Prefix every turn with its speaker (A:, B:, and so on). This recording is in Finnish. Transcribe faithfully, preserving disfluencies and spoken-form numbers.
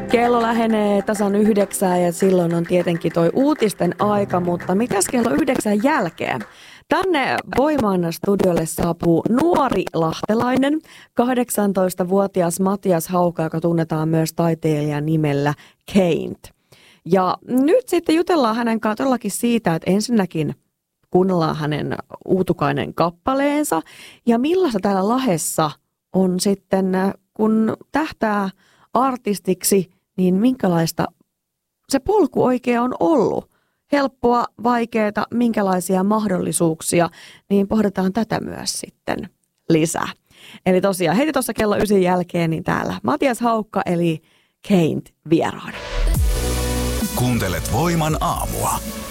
A: Kello lähenee tasan yhdeksään ja silloin on tietenkin toi uutisten aika, mutta mitäs kello yhdeksän jälkeen? Tänne Voiman studiolle saapuu nuori lahtelainen, kahdeksantoistavuotias Matias Haukka, joka tunnetaan myös taiteilijan nimellä Keint. Ja nyt sitten jutellaan hänen kanssaan todellakin siitä, että ensinnäkin kuunnellaan hänen uutukainen kappaleensa ja millaista täällä Lahdessa on sitten, kun tähtää artistiksi, niin minkälaista se polku oikein on ollut? Helppoa, vaikeaa, minkälaisia mahdollisuuksia, niin pohditaan tätä myös sitten lisää. Eli tosiaan heti tuossa kello ysin jälkeen, niin täällä Matias Haukka eli Keint vieraana.
B: Kuuntelet Voiman aamua.